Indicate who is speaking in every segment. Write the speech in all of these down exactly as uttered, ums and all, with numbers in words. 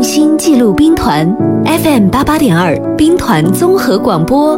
Speaker 1: 用心记录兵团 F M 八八点二兵团综合广播。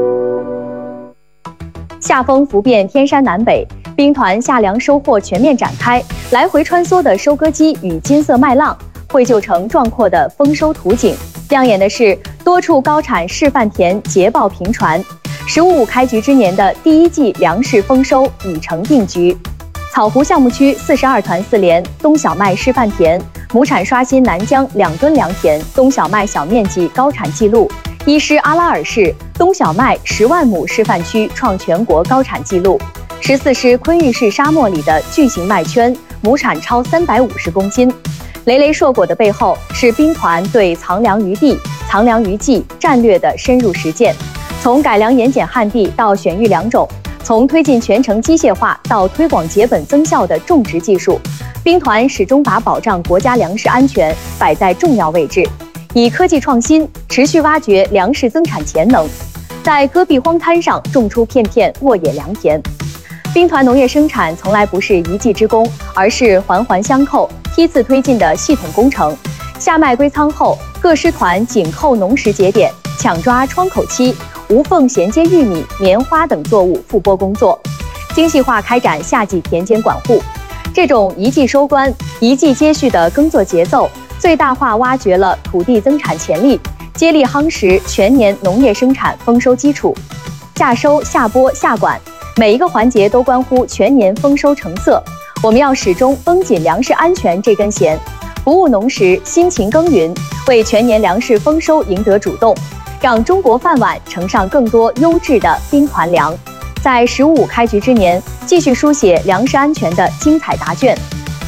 Speaker 2: 夏风拂遍天山南北，兵团夏粮收获全面展开，来回穿梭的收割机与金色麦浪绘就成壮阔的丰收图景。亮眼的是，多处高产示范田捷报频传。十五五开局之年的第一季粮食丰收已成定局。草湖项目区四十二团四连冬小麦示范田亩产刷新南疆两吨良田冬小麦小面积高产纪录。伊施阿拉尔市冬小麦十万亩示范区创全国高产纪录。十四师昆玉市沙漠里的巨型麦圈亩产超三百五十公斤。累累硕果的背后，是兵团对藏粮于地、藏粮于技战略的深入实践。从改良盐碱旱地到选育良种，从推进全程机械化到推广节本增效的种植技术，兵团始终把保障国家粮食安全摆在重要位置，以科技创新持续挖掘粮食增产潜能，在戈壁荒滩上种出片片沃野良田。兵团农业生产从来不是一技之功，而是环环相扣、梯次推进的系统工程。下麦归仓后，各师团紧扣农时节点，抢抓窗口期，无缝衔接玉米、棉花等作物复播工作，精细化开展夏季田间管护。这种一季收官、一季接续的耕作节奏，最大化挖掘了土地增产潜力，接力夯实全年农业生产丰收基础。夏收、夏播、夏管，每一个环节都关乎全年丰收成色。我们要始终绷紧粮食安全这根弦，不误农时，辛勤耕耘，为全年粮食丰收赢得主动，让中国饭碗盛上更多优质的兵团粮。在十五五开局之年，继续书写粮食安全的精彩答卷。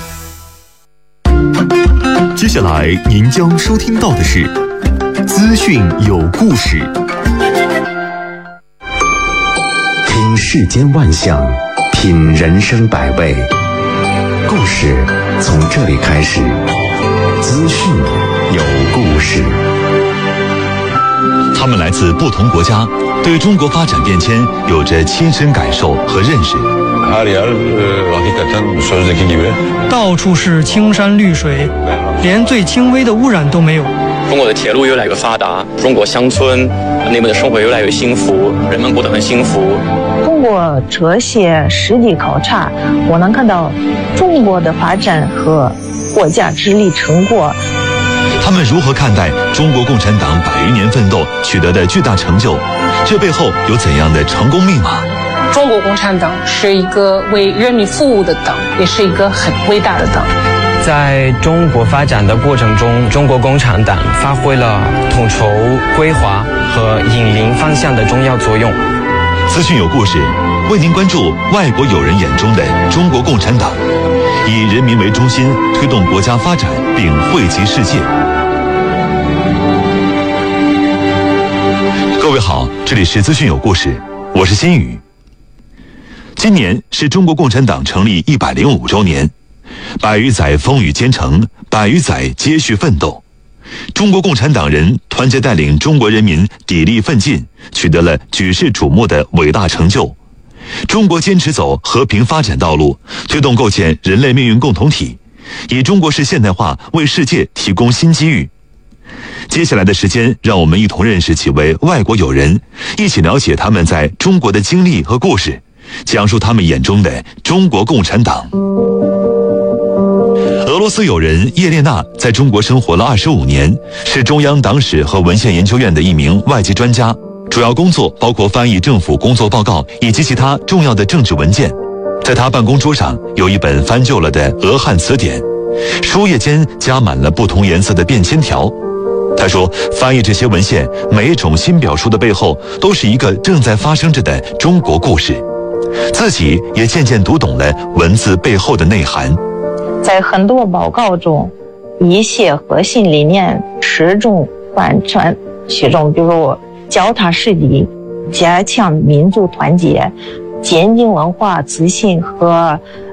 Speaker 3: 接下来您将收听到的是资讯有故事。
Speaker 4: 听世间万象，品人生百味，故事从这里开始。资讯有故事。
Speaker 5: 他们来自不同国家，对中国发展变迁有着亲身感受和认识。
Speaker 6: 到处是青山绿水，连最轻微的污染都没有。
Speaker 7: 中国的铁路越来越发达，中国乡村那边的生活越来越幸福，人们过得很幸福。
Speaker 8: 通过这些实地考察，我能看到中国的发展和国家治理成果。
Speaker 5: 他们如何看待中国共产党百余年奋斗取得的巨大成就？这背后有怎样的成功密码？
Speaker 9: 中国共产党是一个为人民服务的党，也是一个很伟大的党。
Speaker 10: 在中国发展的过程中，中国共产党发挥了统筹、规划和引领方向的重要作用。
Speaker 5: 资讯有故事，为您关注外国友人眼中的中国共产党，以人民为中心，推动国家发展并惠及世界。各位好，这里是资讯有故事，我是新宇。今年是中国共产党成立一百零五周年，百余载风雨兼程，百余载接续奋斗，中国共产党人团结带领中国人民砥砺奋进，取得了举世瞩目的伟大成就。中国坚持走和平发展道路，推动构建人类命运共同体，以中国式现代化为世界提供新机遇。接下来的时间，让我们一同认识几位外国友人，一起了解他们在中国的经历和故事，讲述他们眼中的中国共产党。俄罗斯友人叶列娜在中国生活了二十五年，是中央党史和文献研究院的一名外籍专家，主要工作包括翻译政府工作报告以及其他重要的政治文件。在他办公桌上有一本翻旧了的俄汉词典，书页间加满了不同颜色的便签条。他说，翻译这些文献，每一种新表述的背后都是一个正在发生着的中国故事，自己也渐渐读懂了文字背后的内涵。
Speaker 8: 在很多报告中，一些核心理念始终贯穿其中，比如脚踏实地、加强民族团结、坚定文化自信和